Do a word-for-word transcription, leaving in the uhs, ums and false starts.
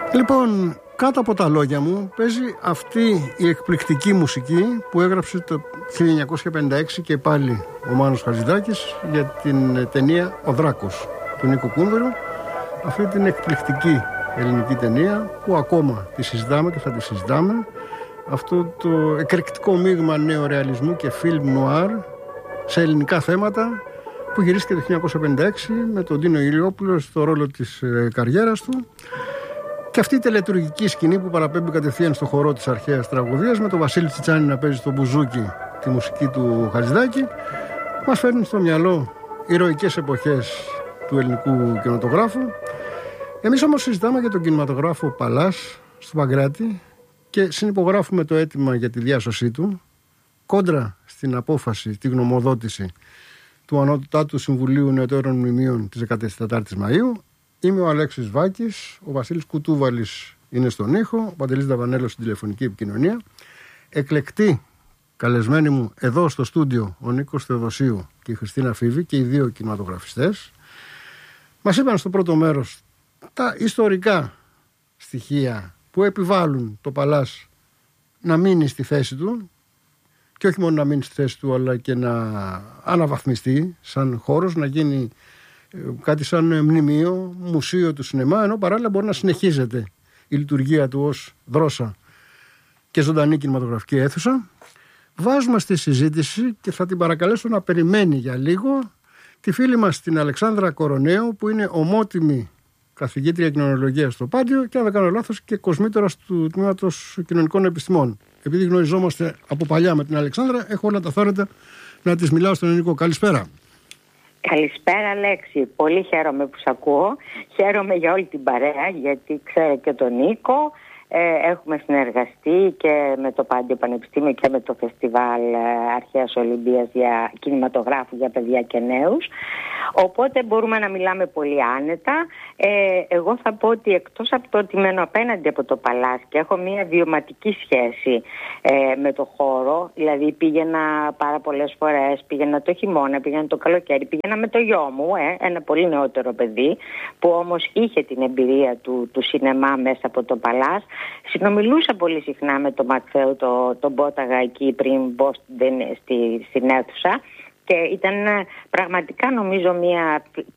Λοιπόν, κάτω από τα λόγια μου παίζει αυτή η εκπληκτική μουσική που έγραψε το χίλια εννιακόσια πενήντα έξι και πάλι ο Μάνος Χατζηδάκης για την ταινία «Ο Δράκος» του Νίκου Κούνδρου. Αυτή την εκπληκτική ελληνική ταινία που ακόμα τη συζητάμε και θα τη συζητάμε. Αυτό το εκρηκτικό μείγμα νεορεαλισμού και φιλμ νουάρ σε ελληνικά θέματα που γυρίστηκε το χίλια εννιακόσια πενήντα έξι με τον Ντίνο Ηλιόπουλο στο ρόλο της ε, καριέρας του. Και αυτή η τελετουργική σκηνή που παραπέμπει κατευθείαν στο χορό της αρχαίας τραγωδίας με τον Βασίλη Τσιτσάνη να παίζει στο μπουζούκι τη μουσική του Χατζηδάκη μας φέρνει στο μυαλό ηρωικές εποχές του ελληνικού κινηματογράφου. Εμείς όμως συζητάμε για τον κινηματογράφο Παλάς στο Παγκράτη και συνυπογράφουμε το αίτημα για τη διάσωσή του κόντρα στην απόφαση, τη γνωμοδότηση του Ανώτατου Συμβουλίου Νεωτέρων Μνημείων της δεκατετάρτης Μαΐου. Είμαι ο Αλέξης Βάκης, ο Βασίλης Κουτούβαλης είναι στον ήχο, ο Παντελής Δαβανέλος στην τηλεφωνική επικοινωνία. Εκλεκτοί καλεσμένοι μου εδώ στο στούντιο ο Νίκος Θεοδοσίου και η Χριστίνα Φίβη και οι δύο κινηματογραφιστές. Μας είπαν στο πρώτο μέρος τα ιστορικά στοιχεία που επιβάλλουν το Παλάς να μείνει στη θέση του και όχι μόνο να μείνει στη θέση του αλλά και να αναβαθμιστεί σαν χώρος, να γίνει κάτι σαν μνημείο, μουσείο του σινεμά, ενώ παράλληλα μπορεί να συνεχίζεται η λειτουργία του ως δρώσα και ζωντανή κινηματογραφική αίθουσα. Βάζουμε στη συζήτηση και θα την παρακαλέσω να περιμένει για λίγο τη φίλη μας την Αλεξάνδρα Κορονέου που είναι ομότιμη καθηγήτρια κοινωνιολογίας στο Πάντιο και αν δεν κάνω λάθος και κοσμήτωρας του Τμήματος Κοινωνικών Επιστημών. Επειδή γνωριζόμαστε από παλιά με την Αλεξάνδρα, έχω όλα τα θόρυβα να της μιλάω στον ελληνικό. Καλησπέρα. Καλησπέρα Αλέξη, πολύ χαίρομαι που σ' ακούω. Χαίρομαι για όλη την παρέα γιατί ξέρω και τον Νίκο. Ε, έχουμε συνεργαστεί και με το Πάντιο Πανεπιστήμιο και με το Φεστιβάλ Αρχαίας Ολυμπίας για κινηματογράφου για παιδιά και νέους. Οπότε μπορούμε να μιλάμε πολύ άνετα. Ε, εγώ θα πω ότι εκτός από το ότι μένω απέναντι από το Παλάς και έχω μια βιωματική σχέση ε, με το χώρο, δηλαδή πήγαινα πάρα πολλές φορές, πήγαινα το χειμώνα, πήγαινα το καλοκαίρι, πήγαινα με το γιο μου, ε, ένα πολύ νεότερο παιδί, που όμως είχε την εμπειρία του, του σινεμά μέσα από το Παλάς. Συνομιλούσα πολύ συχνά με τον Ματθαίο τον το Μπόταγα εκεί πριν μπω στη, στην αίθουσα και ήταν πραγματικά νομίζω μια